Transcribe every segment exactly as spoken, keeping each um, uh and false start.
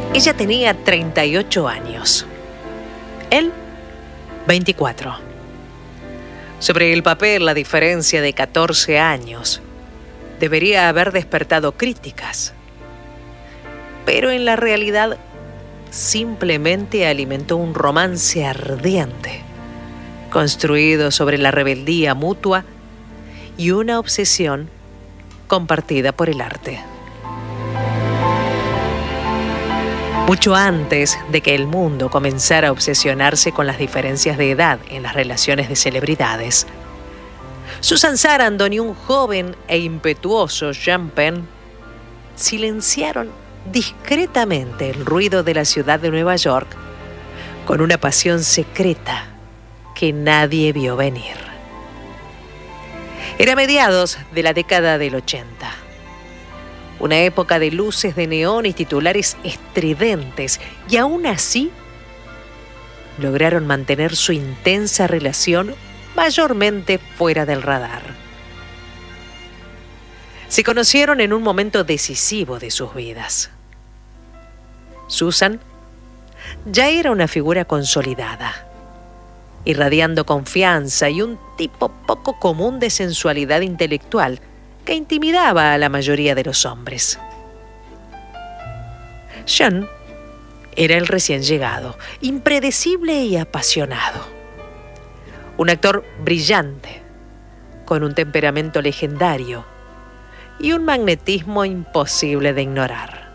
Ella tenía treinta y ocho años. Él, veinticuatro. Sobre el papel, la diferencia de catorce años debería haber despertado críticas. Pero en la realidad, simplemente alimentó un romance ardiente, construido sobre la rebeldía mutua y una obsesión compartida por el arte. Mucho antes de que el mundo comenzara a obsesionarse con las diferencias de edad en las relaciones de celebridades, Susan Sarandon y un joven e impetuoso Sean Penn silenciaron discretamente el ruido de la ciudad de Nueva York con una pasión secreta que nadie vio venir. Era mediados de la década del ochenta. Una época de luces de neón y titulares estridentes, y aún así lograron mantener su intensa relación mayormente fuera del radar. Se conocieron en un momento decisivo de sus vidas. Susan ya era una figura consolidada, irradiando confianza y un tipo poco común de sensualidad intelectual que intimidaba a la mayoría de los hombres. Sean era el recién llegado, impredecible y apasionado. Un actor brillante, con un temperamento legendario y un magnetismo imposible de ignorar.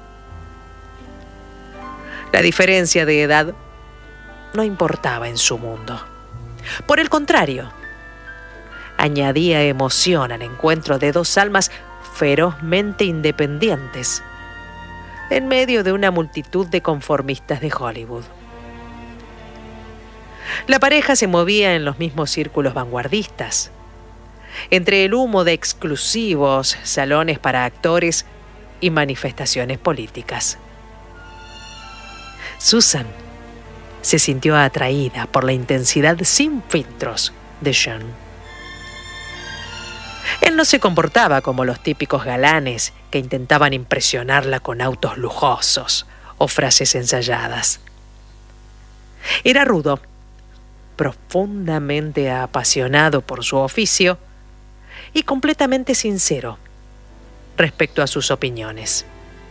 La diferencia de edad no importaba en su mundo. Por el contrario, añadía emoción al encuentro de dos almas ferozmente independientes en medio de una multitud de conformistas de Hollywood. La pareja se movía en los mismos círculos vanguardistas, entre el humo de exclusivos salones para actores y manifestaciones políticas. Susan se sintió atraída por la intensidad sin filtros de Sean. Él no se comportaba como los típicos galanes que intentaban impresionarla con autos lujosos o frases ensayadas. Era rudo, profundamente apasionado por su oficio y completamente sincero respecto a sus opiniones.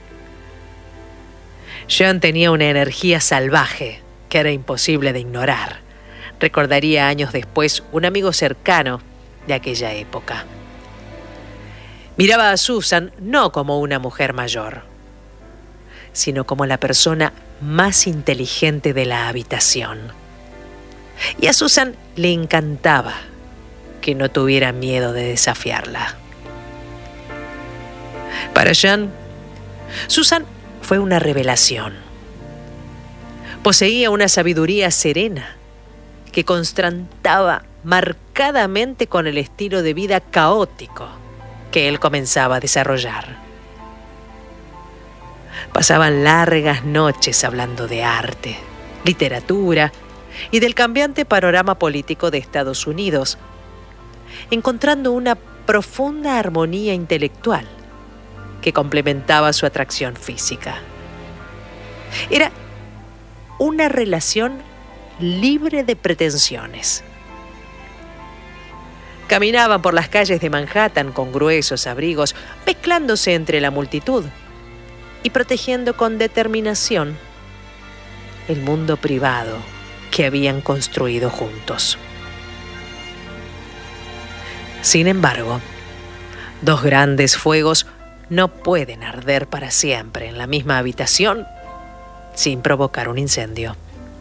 Sean tenía una energía salvaje que era imposible de ignorar, recordaría años después un amigo cercano de aquella época. Miraba a Susan no como una mujer mayor, sino como la persona más inteligente de la habitación. Y a Susan le encantaba que no tuviera miedo de desafiarla. Para Sean, Susan fue una revelación. Poseía una sabiduría serena que contrastaba marcadamente con el estilo de vida caótico que él comenzaba a desarrollar. Pasaban largas noches hablando de arte, literatura y del cambiante panorama político de Estados Unidos, encontrando una profunda armonía intelectual que complementaba su atracción física. Era una relación libre de pretensiones. Caminaban por las calles de Manhattan con gruesos abrigos, mezclándose entre la multitud y protegiendo con determinación el mundo privado que habían construido juntos. Sin embargo, dos grandes fuegos no pueden arder para siempre en la misma habitación sin provocar un incendio.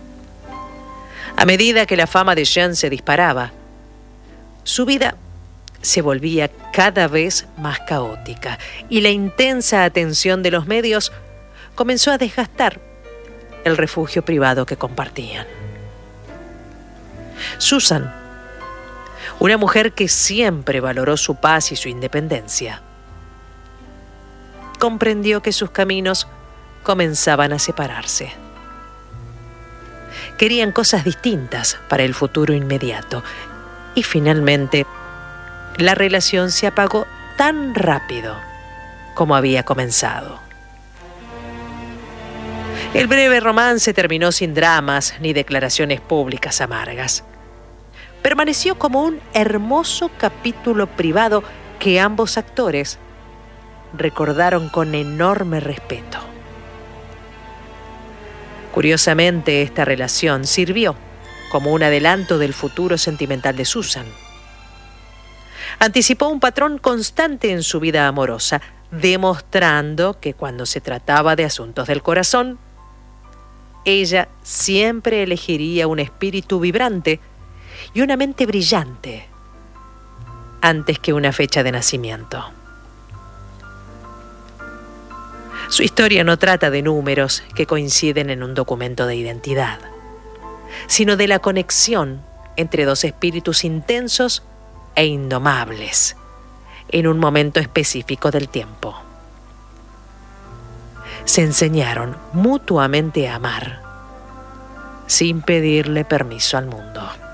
A medida que la fama de Sean se disparaba, su vida se volvía cada vez más caótica y la intensa atención de los medios comenzó a desgastar el refugio privado que compartían. Susan, una mujer que siempre valoró su paz y su independencia, comprendió que sus caminos comenzaban a separarse. Querían cosas distintas para el futuro inmediato y finalmente la relación se apagó tan rápido como había comenzado. El breve romance terminó sin dramas ni declaraciones públicas amargas. Permaneció como un hermoso capítulo privado que ambos actores recordaron con enorme respeto. Curiosamente, esta relación sirvió como un adelanto del futuro sentimental de Susan. Anticipó un patrón constante en su vida amorosa, demostrando que cuando se trataba de asuntos del corazón, ella siempre elegiría un espíritu vibrante y una mente brillante antes que una fecha de nacimiento. Su historia no trata de números que coinciden en un documento de identidad, sino de la conexión entre dos espíritus intensos e indomables en un momento específico del tiempo. Se enseñaron mutuamente a amar sin pedirle permiso al mundo.